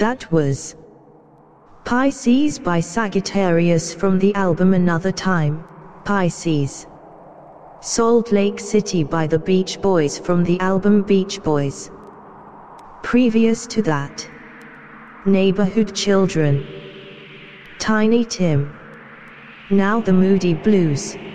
That was Pisces by Sagittarius from the album Another Time, Pisces. Salt Lake City by the Beach Boys from the album Beach Boys. Previous to that, Neighborhood Children, Tiny Tim. Now the Moody Blues.